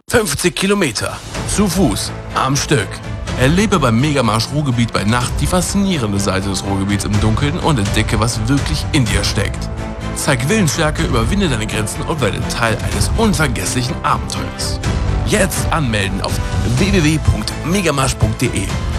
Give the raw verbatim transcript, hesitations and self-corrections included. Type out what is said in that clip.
fünfzig Kilometer. Zu Fuß. Am Stück. Erlebe beim Megamarsch Ruhrgebiet bei Nacht die faszinierende Seite des Ruhrgebiets im Dunkeln und entdecke, was wirklich in dir steckt. Zeig Willensstärke, überwinde deine Grenzen und werde Teil eines unvergesslichen Abenteuers. Jetzt anmelden auf w w w punkt megamarsch punkt d e.